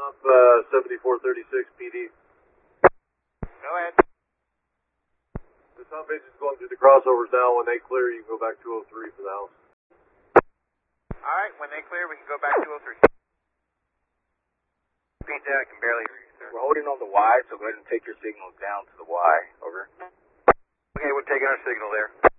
Top 7436 PD. Go ahead. The top agent's going through the crossovers now. When they clear, you can go back 203 for the house. Alright, when they clear, we can go back 203. Repeat that, I can barely hear you, sir. We're holding on the Y, so go ahead and take your signals down to the Y. Over. Okay, we're taking our signal there.